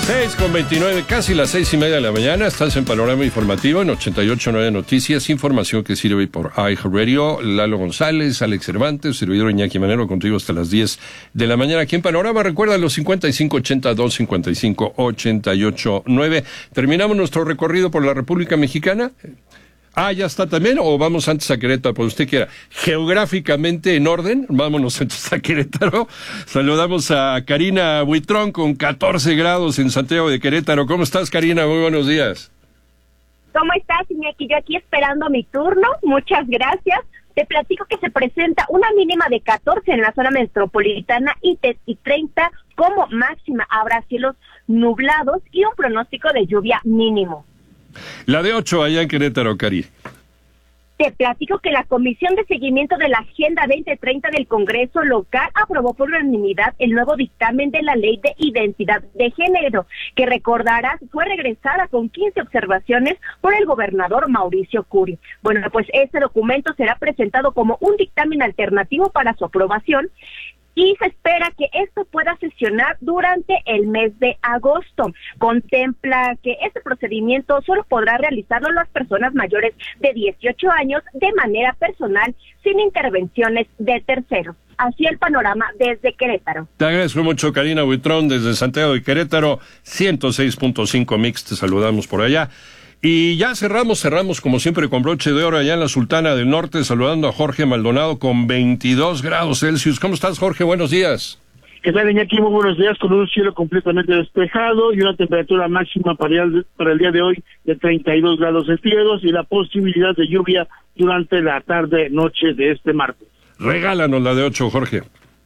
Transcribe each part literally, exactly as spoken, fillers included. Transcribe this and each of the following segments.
seis con veintinueve, casi las seis y media de la mañana. Estás en Panorama Informativo en ochenta y ocho punto nueve Noticias. Información que sirve por iHeartRadio. Lalo González, Alex Cervantes, servidor Iñaki Manero, contigo hasta las diez de la mañana aquí en Panorama. Recuerda los cincuenta y cinco ochenta y dos cincuenta y cinco ochenta y ocho nueve. Terminamos nuestro recorrido por la República Mexicana. Ah, ya está también, o vamos antes a Querétaro, pues usted quiera. Geográficamente en orden, vámonos antes a Querétaro. Saludamos a Karina Buitrón con catorce grados en Santiago de Querétaro. ¿Cómo estás, Karina? Muy buenos días. ¿Cómo estás, Iñaki? Yo aquí esperando mi turno. Muchas gracias. Te platico que se presenta una mínima de catorce en la zona metropolitana y, te, y treinta como máxima. Habrá cielos nublados y un pronóstico de lluvia mínimo. La de ocho allá en Querétaro, Cari. Te platico que la Comisión de Seguimiento de la Agenda veinte treinta del Congreso local aprobó por unanimidad el nuevo dictamen de la Ley de Identidad de Género, que recordarás fue regresada con quince observaciones por el gobernador Mauricio Curi. Bueno, pues este documento será presentado como un dictamen alternativo para su aprobación, y se espera que esto pueda sesionar durante el mes de agosto. Contempla que este procedimiento solo podrá realizarlo las personas mayores de dieciocho años de manera personal, sin intervenciones de terceros. Así el panorama desde Querétaro. Te agradezco mucho, Karina Buitrón, desde Santiago de Querétaro, ciento seis punto cinco Mix, te saludamos por allá. Y ya cerramos, cerramos como siempre con broche de oro allá en la Sultana del Norte, saludando a Jorge Maldonado con veintidós grados Celsius. ¿Cómo estás, Jorge? Buenos días. ¿Qué tal, Iñaki? Muy buenos días, con un cielo completamente despejado y una temperatura máxima para el, para el día de hoy de treinta y dos grados centígrados y la posibilidad de lluvia durante la tarde-noche de este martes. Regálanos la de ocho, Jorge.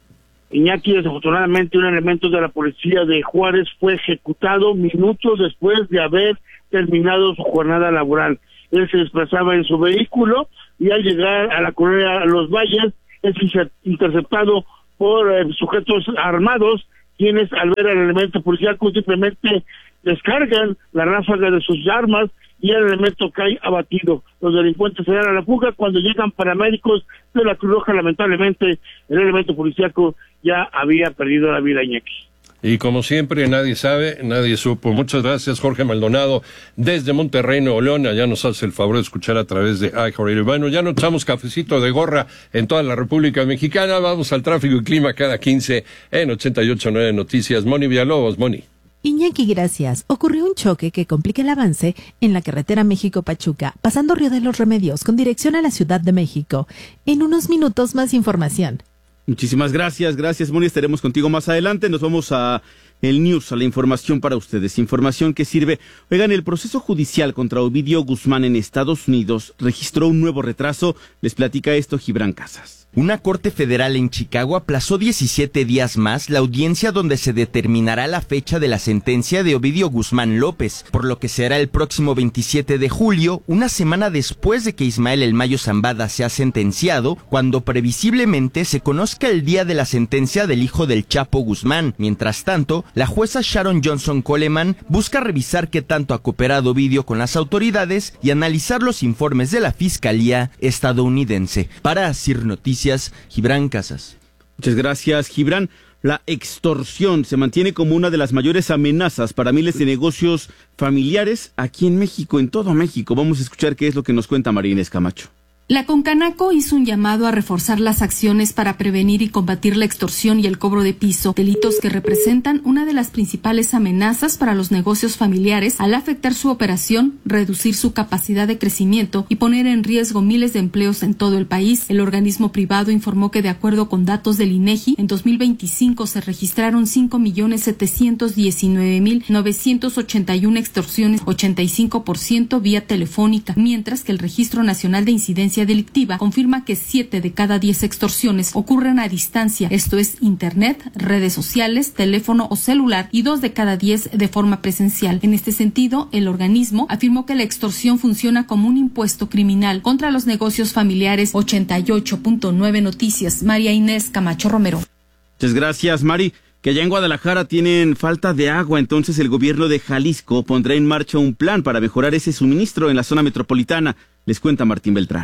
Iñaki, desafortunadamente un elemento de la policía de Juárez fue ejecutado minutos después de haber terminado su jornada laboral. Él se desplazaba en su vehículo y al llegar a la colonia Los Valles es interceptado por eh, sujetos armados, quienes al ver al elemento policial simplemente descargan la ráfaga de sus armas y el elemento cae abatido. Los delincuentes se dan a la fuga. Cuando llegan paramédicos de la Cruz Roja, lamentablemente el elemento policíaco ya había perdido la vida, Iñaki. Y como siempre, nadie sabe, nadie supo. Muchas gracias, Jorge Maldonado, desde Monterrey, Nuevo León. Allá nos hace el favor de escuchar a través de iHeartRadio. Bueno, ya nos echamos cafecito de gorra en toda la República Mexicana. Vamos al tráfico y clima cada quince en ochenta y ocho punto nueve Noticias. Moni Villalobos, Moni. Iñaki, gracias. Ocurrió un choque que complica el avance en la carretera México-Pachuca, pasando Río de los Remedios con dirección a la Ciudad de México. En unos minutos más información. Muchísimas gracias, gracias, Moni. Estaremos contigo más adelante. Nos vamos a el news, a la información para ustedes. Información que sirve. Oigan, el proceso judicial contra Ovidio Guzmán en Estados Unidos registró un nuevo retraso. Les platica esto Gibran Casas. Una corte federal en Chicago aplazó diecisiete días más la audiencia donde se determinará la fecha de la sentencia de Ovidio Guzmán López, por lo que será el próximo veintisiete de julio, una semana después de que Ismael El Mayo Zambada sea sentenciado, cuando previsiblemente se conozca el día de la sentencia del hijo del Chapo Guzmán. Mientras tanto, la jueza Sharon Johnson Coleman busca revisar qué tanto ha cooperado Ovidio con las autoridades y analizar los informes de la Fiscalía estadounidense. Para Asir Noticias, Gibran Casas. Muchas gracias, Gibran. La extorsión se mantiene como una de las mayores amenazas para miles de negocios familiares aquí en México, en todo México. Vamos a escuchar qué es lo que nos cuenta María Inés Camacho. La Concanaco hizo un llamado a reforzar las acciones para prevenir y combatir la extorsión y el cobro de piso, delitos que representan una de las principales amenazas para los negocios familiares al afectar su operación, reducir su capacidad de crecimiento y poner en riesgo miles de empleos en todo el país. El organismo privado informó que de acuerdo con datos del INEGI, en dos mil veinticinco se registraron cinco millones setecientos diecinueve mil novecientos ochenta y una extorsiones, ochenta y cinco por ciento vía telefónica, mientras que el Registro Nacional de Incidencia Delictiva confirma que siete de cada diez extorsiones ocurren a distancia, esto es internet, redes sociales, teléfono o celular, y dos de cada diez de forma presencial. En este sentido, el organismo afirmó que la extorsión funciona como un impuesto criminal contra los negocios familiares. ochenta y ocho punto nueve Noticias, María Inés Camacho Romero. Muchas gracias, Mari. Que allá en Guadalajara tienen falta de agua, entonces el gobierno de Jalisco pondrá en marcha un plan para mejorar ese suministro en la zona metropolitana. Les cuenta Martín Beltrán.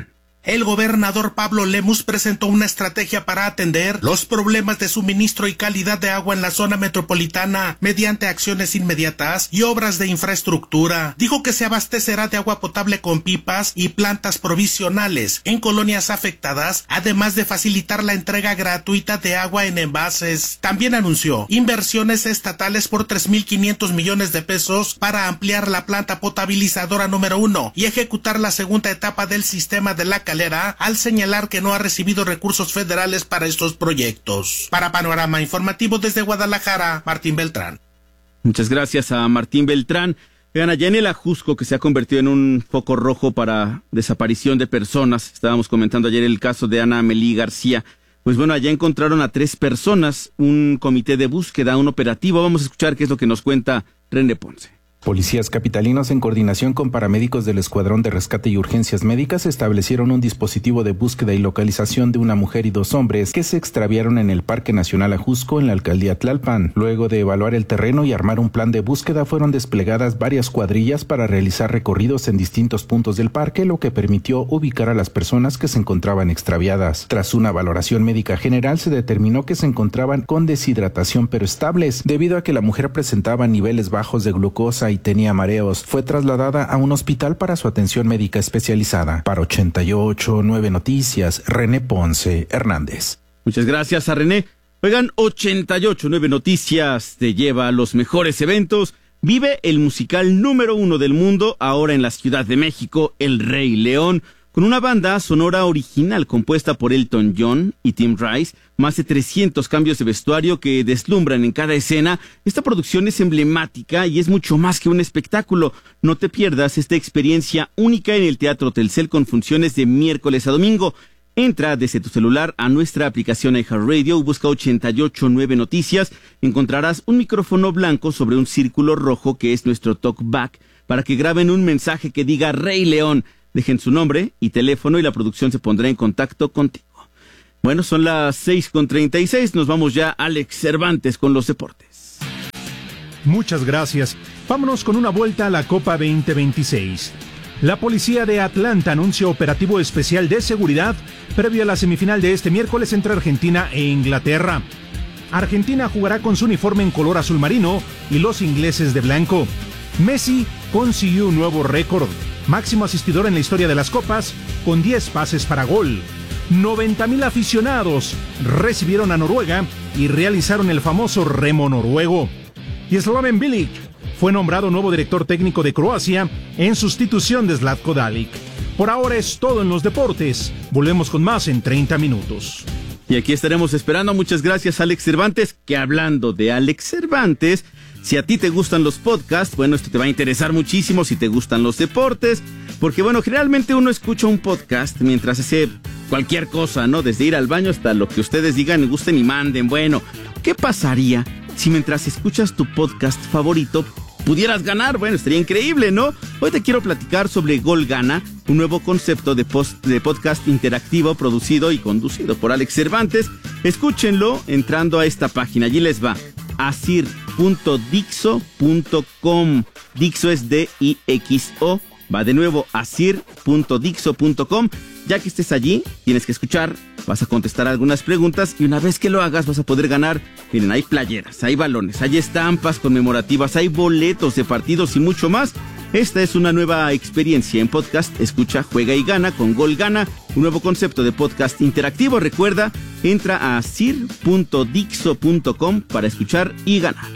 El gobernador Pablo Lemus presentó una estrategia para atender los problemas de suministro y calidad de agua en la zona metropolitana mediante acciones inmediatas y obras de infraestructura. Dijo que se abastecerá de agua potable con pipas y plantas provisionales en colonias afectadas, además de facilitar la entrega gratuita de agua en envases. También anunció inversiones estatales por tres mil quinientos millones de pesos para ampliar la planta potabilizadora número uno y ejecutar la segunda etapa del sistema de la calidad, al señalar que no ha recibido recursos federales para estos proyectos. Para Panorama Informativo desde Guadalajara, Martín Beltrán. Muchas gracias a Martín Beltrán. Vean, allá en el Ajusco, que se ha convertido en un foco rojo para desaparición de personas, estábamos comentando ayer el caso de Ana Amelí García, pues bueno, allá encontraron a tres personas, un comité de búsqueda, un operativo. Vamos a escuchar qué es lo que nos cuenta René Ponce. Policías capitalinos, en coordinación con paramédicos del Escuadrón de Rescate y Urgencias Médicas, establecieron un dispositivo de búsqueda y localización de una mujer y dos hombres que se extraviaron en el Parque Nacional Ajusco, en la alcaldía Tlalpan. Luego de evaluar el terreno y armar un plan de búsqueda, fueron desplegadas varias cuadrillas para realizar recorridos en distintos puntos del parque, lo que permitió ubicar a las personas que se encontraban extraviadas. Tras una valoración médica general, se determinó que se encontraban con deshidratación pero estables, debido a que la mujer presentaba niveles bajos de glucosa y tenía mareos. Fue trasladada a un hospital para su atención médica especializada. Para ochenta y ocho punto nueve Noticias, René Ponce Hernández. Muchas gracias a René. Oigan, ochenta y ocho punto nueve Noticias te lleva a los mejores eventos. Vive el musical número uno del mundo, ahora en la Ciudad de México, El Rey León, con una banda sonora original compuesta por Elton John y Tim Rice, más de trescientos cambios de vestuario que deslumbran en cada escena. Esta producción es emblemática y es mucho más que un espectáculo. No te pierdas esta experiencia única en el Teatro Telcel con funciones de miércoles a domingo. Entra desde tu celular a nuestra aplicación iHeartRadio, busca ochenta y ocho punto nueve Noticias, encontrarás un micrófono blanco sobre un círculo rojo que es nuestro talkback para que graben un mensaje que diga Rey León. Dejen su nombre y teléfono y la producción se pondrá en contacto contigo. Bueno, son las seis con treinta y seis, nos vamos ya a Alex Cervantes con los deportes. Muchas gracias. Vámonos con una vuelta a la Copa veinte veintiséis. La policía de Atlanta anuncia operativo especial de seguridad previo a la semifinal de este miércoles entre Argentina e Inglaterra. Argentina jugará con su uniforme en color azul marino y los ingleses de blanco. Messi consiguió un nuevo récord, máximo asistidor en la historia de las copas, con diez pases para gol. noventa mil aficionados recibieron a Noruega y realizaron el famoso remo noruego. Y Slaven Bilic fue nombrado nuevo director técnico de Croacia en sustitución de Zlatko Dalic. Por ahora es todo en los deportes. Volvemos con más en treinta minutos. Y aquí estaremos esperando. Muchas gracias, Alex Cervantes. Que hablando de Alex Cervantes, si a ti te gustan los podcasts, bueno, esto te va a interesar muchísimo. Si te gustan los deportes, porque bueno, generalmente uno escucha un podcast mientras hace cualquier cosa, ¿no? Desde ir al baño hasta lo que ustedes digan, gusten y manden. Bueno, ¿qué pasaría si mientras escuchas tu podcast favorito pudieras ganar? Bueno, estaría increíble, ¿no? Hoy te quiero platicar sobre Gol Gana, un nuevo concepto de, post, de podcast interactivo producido y conducido por Alex Cervantes. Escúchenlo entrando a esta página. Allí les va. asir punto dixo punto com. Dixo es D I X O. Va de nuevo, asir punto dixo punto com. Ya que estés allí, tienes que escuchar, vas a contestar algunas preguntas y una vez que lo hagas vas a poder ganar. Miren, hay playeras, hay balones, hay estampas conmemorativas, hay boletos de partidos y mucho más. Esta es una nueva experiencia en podcast. Escucha, juega y gana con Gol Gana, un nuevo concepto de podcast interactivo. Recuerda, entra a asir punto dixo punto com para escuchar y ganar.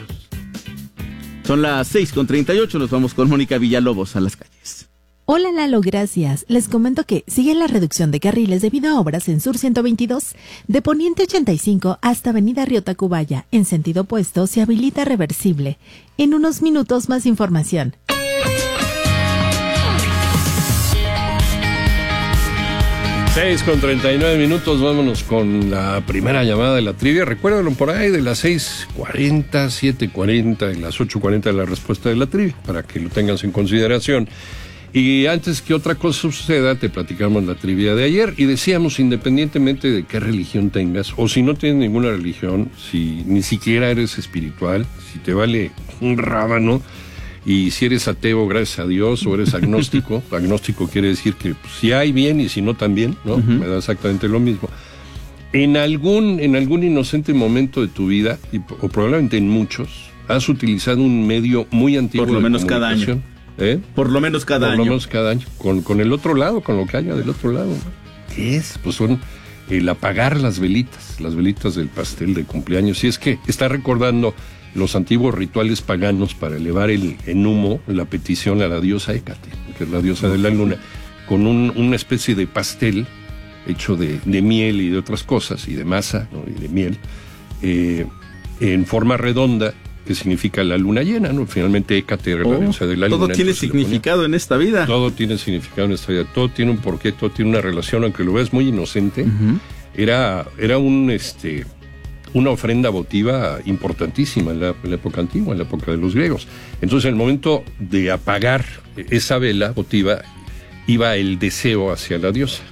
Son las seis con treinta y ocho, nos vamos con Mónica Villalobos a las calles. Hola Lalo, gracias. Les comento que sigue la reducción de carriles debido a obras en Sur ciento veintidós, de Poniente ochenta y cinco hasta Avenida Río Tacubaya. En sentido opuesto se habilita reversible. En unos minutos más información. seis con treinta y nueve minutos, vámonos con la primera llamada de la trivia. Recuérdenlo por ahí de las seis cuarenta, siete cuarenta y las ocho cuarenta de la respuesta de la trivia, para que lo tengas en consideración. Y antes que otra cosa suceda, te platicamos la trivia de ayer y decíamos, independientemente de qué religión tengas, o si no tienes ninguna religión, si ni siquiera eres espiritual, si te vale un rábano Y si eres ateo, gracias a Dios, o eres agnóstico, agnóstico quiere decir que pues, si hay bien y si no también, ¿no? Uh-huh. Me da exactamente lo mismo. En algún, en algún inocente momento de tu vida, y, o probablemente en muchos, has utilizado un medio muy antiguo. Por lo menos cada año. ¿Eh? Por lo menos cada Por año. Por lo menos cada año. Con, con el otro lado, con lo que haya del otro lado. ¿Qué es? Pues son el apagar las velitas, las velitas del pastel de cumpleaños. Y es que está recordando los antiguos rituales paganos para elevar el, en humo la petición a la diosa Hécate, que es la diosa de la luna, con un, una especie de pastel hecho de, de miel y de otras cosas, y de masa, ¿no? Y de miel, eh, en forma redonda, que significa la luna llena, ¿no? Finalmente Hécate era oh, la diosa de la todo luna. Todo tiene significado en esta vida. Todo tiene significado en esta vida, todo tiene un porqué, todo tiene una relación, aunque lo veas muy inocente. Uh-huh. Era, era un, este, una ofrenda votiva importantísima en la, en la época antigua, en la época de los griegos. Entonces, en el momento de apagar esa vela votiva, iba el deseo hacia la diosa.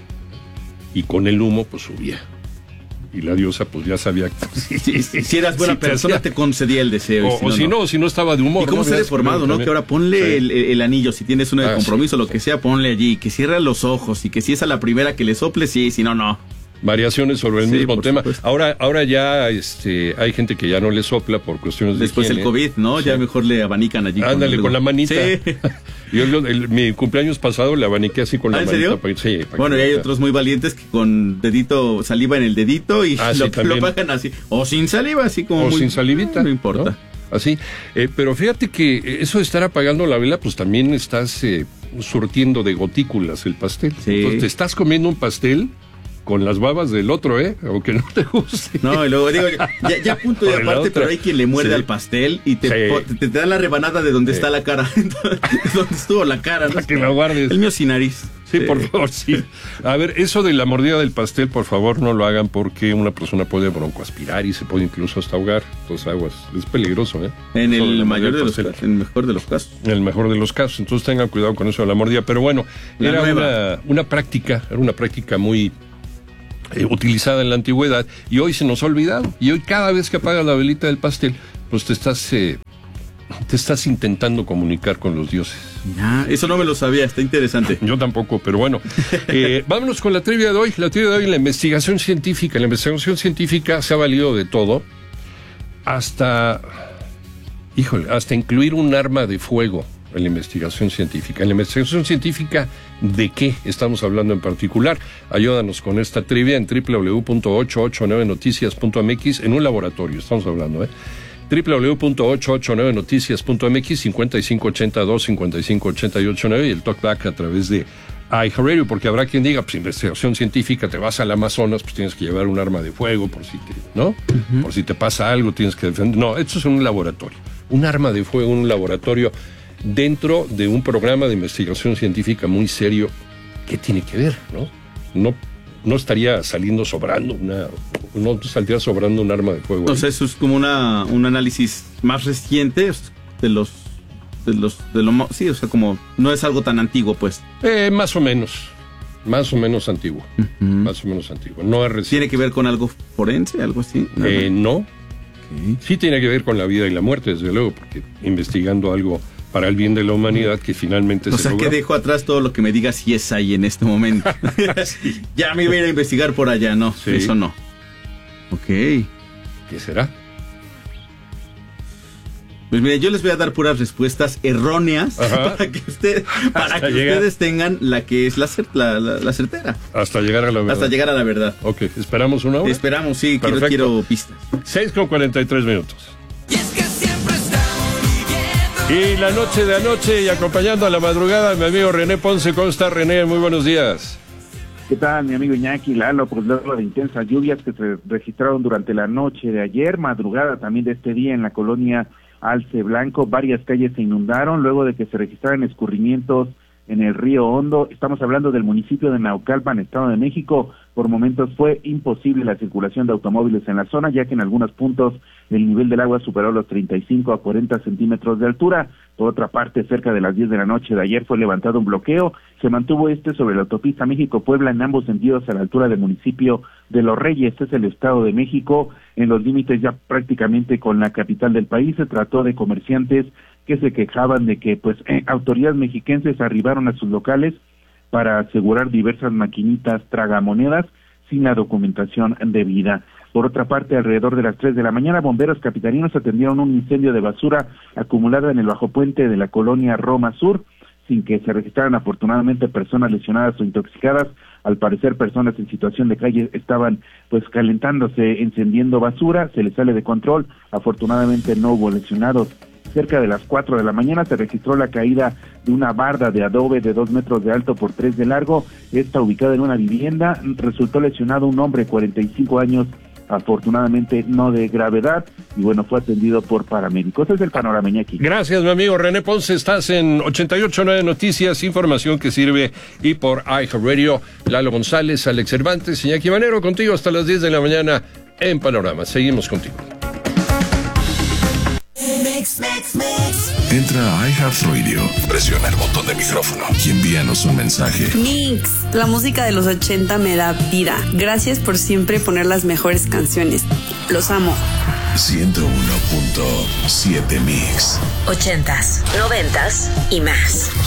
Y con el humo, pues subía. Y la diosa, pues ya sabía que si, si, si, si eras buena si persona, te, hacía... te concedía el deseo. O, si, no, o si no, no, si no estaba de humor. ¿Y cómo ¿no? se ha deformado, no? Que ahora ponle sí. el, el anillo, si tienes uno de ah, compromiso, sí, lo que sea, ponle allí. Que cierre los ojos y que si es a la primera que le sople, sí, si no, no. Variaciones sobre el sí, mismo tema. Supuesto. Ahora, ahora ya este, hay gente que ya no le sopla por cuestiones de Después del COVID, ¿no? Sí. Ya mejor le abanican allí. Ándale, con, con la manita. Sí. Yo el, el, mi cumpleaños pasado le abaniqué así con ¿Ah, la ¿en manita. serio? Para, sí, para bueno, y hay otros muy valientes que con dedito, saliva en el dedito y ah, lo, sí, lo pagan así. O sin saliva, así como O muy, sin salivita. No importa. ¿no? Así. Eh, pero fíjate que eso de estar apagando la vela, pues también estás eh, surtiendo de gotículas el pastel. Sí. Entonces te estás comiendo un pastel con las babas del otro, ¿eh? Aunque no te guste. No, y luego digo, ya, ya punto y aparte, pero hay quien le muerde sí. al pastel y te, sí. te, te da la rebanada de donde sí. está la cara. Donde estuvo la cara. Para ¿no? que la guardes. El mío sin nariz. Sí, sí, por favor, sí. A ver, eso de la mordida del pastel, por favor, no lo hagan porque una persona puede broncoaspirar y se puede incluso hasta ahogar. Entonces, aguas. Es peligroso, ¿eh? En eso el mayor de los casos, en el mejor de los casos. En el mejor de los casos. Entonces, tengan cuidado con eso de la mordida. Pero bueno, la era una, una práctica, era una práctica muy... Eh, utilizada en la antigüedad y hoy se nos ha olvidado y hoy cada vez que apagas la velita del pastel pues te estás eh, te estás intentando comunicar con los dioses. Ah, eso no me lo sabía, está interesante. Yo tampoco, pero bueno. eh, vámonos con la trivia de hoy. La trivia de hoy, la investigación científica. La investigación científica se ha valido de todo hasta, híjole, hasta incluir un arma de fuego en la investigación científica. En la investigación científica, ¿de qué estamos hablando en particular? Ayúdanos con esta trivia en doble u doble u doble u punto ochocientos ochenta y nueve noticias punto m x, en un laboratorio, estamos hablando, ¿eh? doble u doble u doble u punto ochocientos ochenta y nueve noticias punto m x, cincuenta y cinco ochenta y dos, cincuenta y cinco ochenta y ocho nueve y el talkback a través de iHeartRadio, porque habrá quien diga, pues investigación científica, te vas al Amazonas, pues tienes que llevar un arma de fuego por si te, ¿no? Uh-huh. Por si te pasa algo, tienes que defender. No, esto es en un laboratorio. Un arma de fuego en un laboratorio dentro de un programa de investigación científica muy serio. ¿Qué tiene que ver, no? No, no estaría saliendo sobrando una, no saldría sobrando un arma de fuego. O sea, eso es como una un análisis más reciente de los de los de lo sí, o sea, como no es algo tan antiguo, pues. Eh, más o menos, más o menos antiguo, uh-huh. más o menos antiguo. No es reciente. ¿Tiene que ver con algo forense, algo así? Eh, no. Okay. Sí tiene que ver con la vida y la muerte, desde luego, porque investigando algo para el bien de la humanidad que finalmente o se sea logró. Que dejo atrás todo lo que me diga si es ahí en este momento. Sí. Ya me iba a ir a investigar por allá, no, sí. Eso no. Ok. ¿Qué será? Pues mire, yo les voy a dar puras respuestas erróneas. Ajá. para que, usted, para que ustedes tengan la que es la, la, la, la certera. Hasta llegar a la verdad. Hasta llegar a la verdad. Ok, ¿esperamos una hora? Esperamos, sí, quiero, quiero pistas. seis con cuarenta y tres minutos. Y la noche de anoche y acompañando a la madrugada mi amigo René Ponce. ¿Cómo está, René? Muy buenos días. ¿Qué tal, mi amigo Iñaki, Lalo? Pues luego de intensas lluvias que se registraron durante la noche de ayer, madrugada también de este día en la colonia Alce Blanco, varias calles se inundaron luego de que se registraran escurrimientos en el río Hondo. Estamos hablando del municipio de Naucalpan, Estado de México. Por momentos fue imposible la circulación de automóviles en la zona, ya que en algunos puntos el nivel del agua superó los treinta y cinco a cuarenta centímetros de altura. Por otra parte, cerca de las diez de la noche de ayer fue levantado un bloqueo. Se mantuvo este sobre la autopista México-Puebla en ambos sentidos a la altura del municipio de Los Reyes. Este es el Estado de México, en los límites ya prácticamente con la capital del país. Se trató de comerciantes que se quejaban de que pues eh, autoridades mexiquenses arribaron a sus locales para asegurar diversas maquinitas tragamonedas sin la documentación debida. Por otra parte, alrededor de las tres de la mañana, bomberos capitalinos atendieron un incendio de basura acumulada en el bajo puente de la colonia Roma Sur, sin que se registraran afortunadamente personas lesionadas o intoxicadas. Al parecer, personas en situación de calle estaban pues calentándose, encendiendo basura, se les sale de control, afortunadamente no hubo lesionados. Cerca de las cuatro de la mañana se registró la caída de una barda de adobe de dos metros de alto por tres de largo, esta ubicada en una vivienda. Resultó lesionado un hombre de cuarenta y cinco años, afortunadamente no de gravedad, y bueno, fue atendido por paramédicos. Ese es el panorama, Iñaki. Gracias, mi amigo René Ponce. Estás en ochenta y ocho punto nueve Noticias, información que sirve, y por iHeartRadio. Lalo González, Alex Cervantes, Iñaki Manero, contigo hasta las diez de la mañana en Panorama. Seguimos contigo. Mix, mix, mix. Entra a iHeartRadio, presiona el botón de micrófono y envíanos un mensaje. Mix, la música de los ochenta me da vida. Gracias por siempre poner las mejores canciones. Los amo. ciento uno punto siete Mix. Ochentas, noventas y más.